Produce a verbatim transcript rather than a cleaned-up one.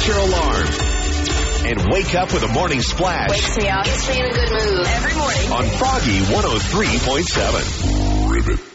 set your alarm, and wake up with a morning splash. Wakes me up. Gets me in a good mood. Every morning. On Froggy one oh three point seven. Ribbit.